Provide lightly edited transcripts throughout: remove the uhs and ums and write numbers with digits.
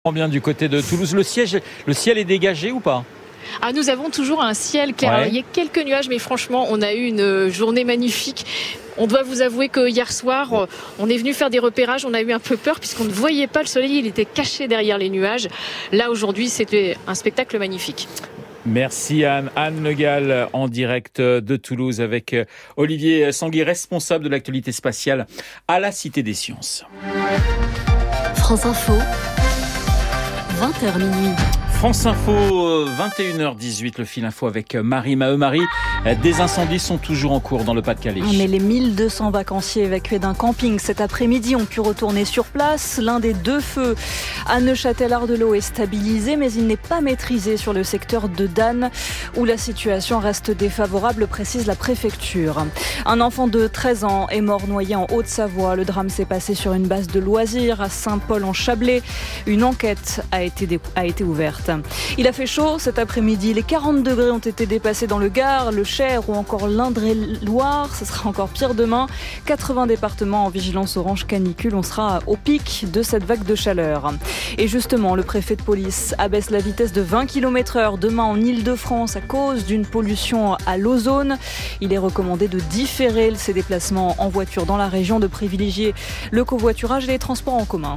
Bien du côté de Toulouse, le ciel est dégagé ou pas? Nous avons toujours un ciel clair. Ouais. Il y a quelques nuages, mais franchement, on a eu une journée magnifique. On doit vous avouer que hier soir, on est venu faire des repérages. On a eu un peu peur puisqu'on ne voyait pas le soleil. Il était caché derrière les nuages. Là, aujourd'hui, c'était un spectacle magnifique. Merci Anne. Anne Le Gall en direct de Toulouse avec Olivier Sanguy, responsable de l'actualité spatiale à la Cité des Sciences. France Info, 20h minuit. France Info, 21h18, le fil info avec Marie Maheu. Marie, des incendies sont toujours en cours dans le Pas-de-Calais. Mais les 1200 vacanciers évacués d'un camping cet après-midi ont pu retourner sur place. L'un des deux feux à Neuchâtel-Ardelot est stabilisé, mais il n'est pas maîtrisé sur le secteur de Dannes, où la situation reste défavorable, précise la préfecture. Un enfant de 13 ans est mort noyé en Haute-Savoie. Le drame s'est passé sur une base de loisirs à Saint-Paul-en-Chablais. Une enquête a été ouverte. Il a fait chaud cet après-midi. Les 40 degrés ont été dépassés dans le Gard, le Cher ou encore l'Indre-et-Loire. Ce sera encore pire demain. 80 départements en vigilance orange canicule. On sera au pic de cette vague de chaleur. Et justement, le préfet de police abaisse la vitesse de 20 km/h demain en Île-de-France à cause d'une pollution à l'ozone. Il est recommandé de différer ses déplacements en voiture dans la région, de privilégier le covoiturage et les transports en commun.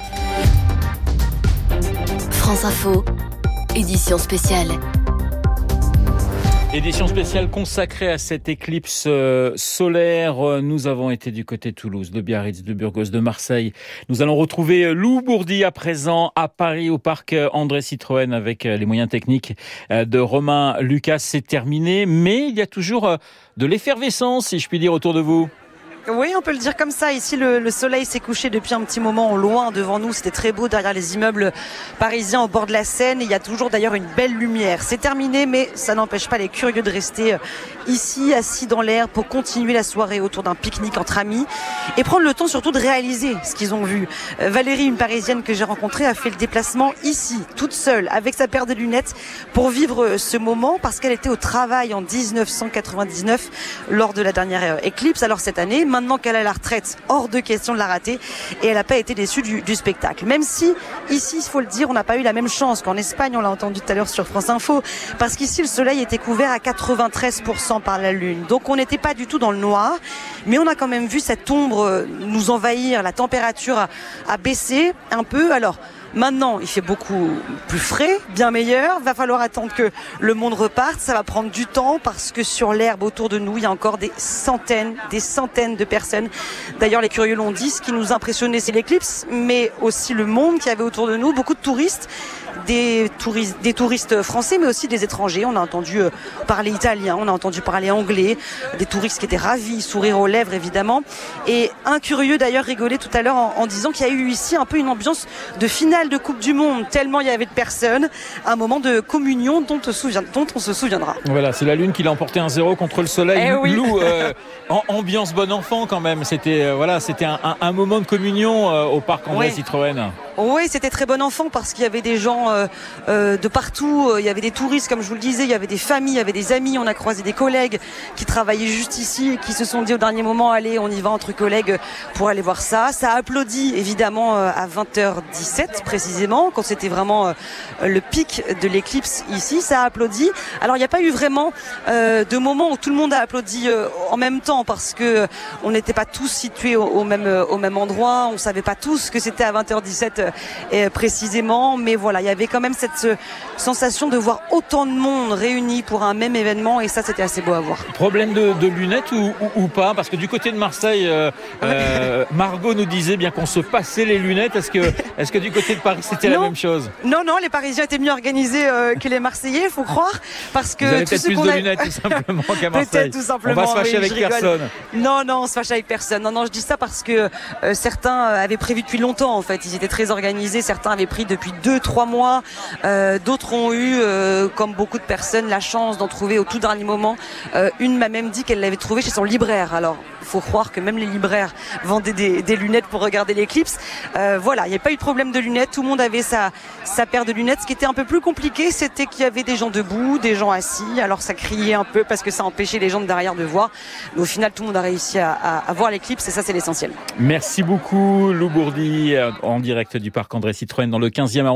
France Info, édition spéciale. Édition spéciale consacrée à cette éclipse solaire. Nous avons été du côté de Toulouse, de Biarritz, de Burgos, de Marseille. Nous allons retrouver Lou Bourdi à présent à Paris au parc André Citroën avec les moyens techniques de Romain Lucas. C'est terminé, mais il y a toujours de l'effervescence, si je puis dire, autour de vous. Oui, on peut le dire comme ça. Ici, le soleil s'est couché depuis un petit moment loin devant nous. C'était très beau derrière les immeubles parisiens au bord de la Seine. Il y a toujours d'ailleurs une belle lumière. C'est terminé, mais ça n'empêche pas les curieux de rester ici, assis dans l'air, pour continuer la soirée autour d'un pique-nique entre amis et prendre le temps surtout de réaliser ce qu'ils ont vu. Valérie, une Parisienne que j'ai rencontrée, a fait le déplacement ici, toute seule, avec sa paire de lunettes, pour vivre ce moment, parce qu'elle était au travail en 1999 lors de la dernière éclipse. Alors cette année, maintenant qu'elle a la retraite, hors de question de la rater, et elle n'a pas été déçue du spectacle. Même si, ici, il faut le dire, on n'a pas eu la même chance qu'en Espagne, on l'a entendu tout à l'heure sur France Info, parce qu'ici, le soleil était couvert à 93% par la lune. Donc on n'était pas du tout dans le noir, mais on a quand même vu cette ombre nous envahir, la température a baissé un peu. Alors, maintenant, il fait beaucoup plus frais, bien meilleur. Va falloir attendre que le monde reparte. Ça va prendre du temps parce que sur l'herbe autour de nous, il y a encore des centaines de personnes. D'ailleurs, les curieux l'ont dit, ce qui nous impressionnait, c'est l'éclipse, mais aussi le monde qu'il y avait autour de nous. Beaucoup de touristes, des touristes français, mais aussi des étrangers. On a entendu parler italien, on a entendu parler anglais, des touristes qui étaient ravis, sourire aux lèvres évidemment. Et un curieux d'ailleurs rigolait tout à l'heure en disant qu'il y a eu ici un peu une ambiance de finale de Coupe du Monde, tellement il y avait de personnes, un moment de communion dont on se souviendra. Voilà, c'est la Lune qui l'a emporté 1-0 contre le Soleil. Oui. Lou, ambiance bon enfant quand même. C'était un moment de communion au parc André Citroën. Oui, c'était très bon enfant parce qu'il y avait des gens de partout, il y avait des touristes comme je vous le disais, il y avait des familles, il y avait des amis, on a croisé des collègues qui travaillaient juste ici et qui se sont dit au dernier moment, allez, on y va entre collègues pour aller voir ça. Ça a applaudi évidemment à 20h17 précisément, quand c'était vraiment le pic de l'éclipse ici, ça a applaudi. Alors il n'y a pas eu vraiment de moment où tout le monde a applaudi en même temps parce que on n'était pas tous situés au même endroit, on savait pas tous que c'était à 20h17 précisément, mais voilà, il y avait quand même cette sensation de voir autant de monde réuni pour un même événement et ça c'était assez beau à voir. Problème de lunettes ou pas? Parce que du côté de Marseille, Margot nous disait bien qu'on se passait les lunettes. Est-ce que du côté de Paris c'était la même chose? Non, les Parisiens étaient mieux organisés que les Marseillais, il faut croire, parce que vous avez peut-être plus de lunettes tout simplement qu'à Marseille. Peut-être tout simplement. On va se fâcher avec personne. Non, on se fâche avec personne. Non, je dis ça parce que certains avaient prévu depuis longtemps en fait. Ils étaient très organisés. Certains avaient pris depuis 2-3 mois. D'autres ont eu, comme beaucoup de personnes, la chance d'en trouver au tout dernier moment. Une m'a même dit qu'elle l'avait trouvé chez son libraire. Alors, il faut croire que même les libraires vendaient des lunettes pour regarder l'éclipse. Voilà, il n'y a pas eu de problème de lunettes. Tout le monde avait sa paire de lunettes. Ce qui était un peu plus compliqué, c'était qu'il y avait des gens debout, des gens assis. Alors, ça criait un peu parce que ça empêchait les gens de derrière de voir. Mais au final, tout le monde a réussi à voir l'éclipse et ça, c'est l'essentiel. Merci beaucoup, Lou Bourdi, en direct près du parc André Citroën dans le 15e arrondissement.